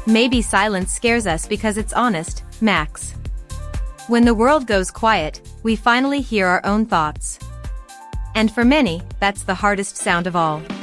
Maybe silence scares us because it's honest, Max. When the world goes quiet, we finally hear our own thoughts. And for many, that's the hardest sound of all.